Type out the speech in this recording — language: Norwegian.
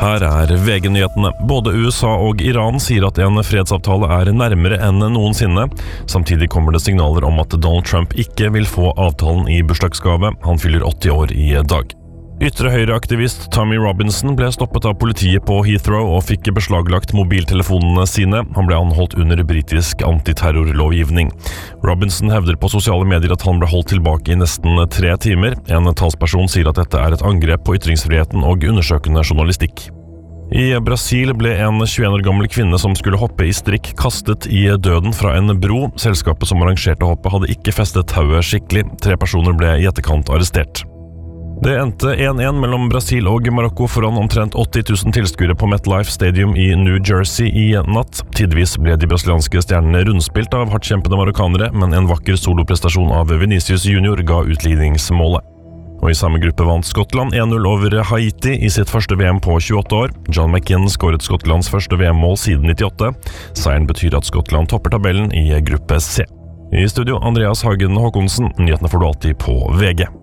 Her VG-nyhetene. Både USA og Iran sier at en fredsavtale nærmere enn noensinne. Samtidig kommer det signaler om at Donald Trump ikke vil få avtalen i bursdagsgave. Han fyller 80 år i dag. Ytre høyreaktivist Tommy Robinson ble stoppet av politiet på Heathrow og fikk beslaglagt mobiltelefonene sine. Han ble anholdt under britisk antiterrorlovgivning. Robinson hevder på sosiale medier at han ble holdt tilbake i nesten 3 timer. En talsperson sier at dette et angrep på ytringsfriheten og undersøkende journalistikk. I Brasil ble en 21 år gammel kvinne som skulle hoppe i strikk kastet i døden fra en bro. Selskapet som arrangerte hoppet hadde ikke festet tauet skikkelig. 3 personer ble i etterkant arrestert. Det endte 1-1 mellom Brasil og Marokko foran omtrent 80 000 tilskuere på MetLife Stadium i New Jersey i natt. Tidvis ble de brasilianske stjernene rundspilt av hardtkjempende marokkanere, men en vakker soloprestasjon av Vinicius Junior ga utligningsmålet. Og i samme gruppe vant Skottland 1-0 over Haiti i sitt første VM på 28 år. John McKinn skåret Skottlands første VM-mål siden 98. Seieren betyr at Skottland topper tabellen i gruppe C. I studio Andreas Hagen Håkonsen, nyhetene får du alltid på VG.